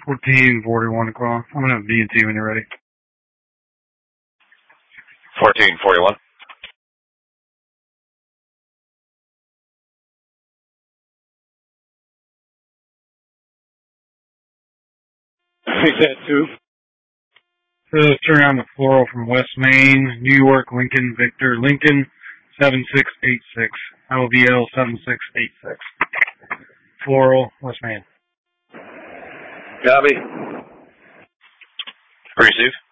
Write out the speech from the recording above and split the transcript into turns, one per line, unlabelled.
1441 o'clock. I'm going to have VNT when you're ready.
1441.
Take that, 2.
So let's turn around the floral from West Main, New York, Lincoln, Victor, Lincoln, 7686. LVL 7686. Floral, West Main.
Copy.
Receive.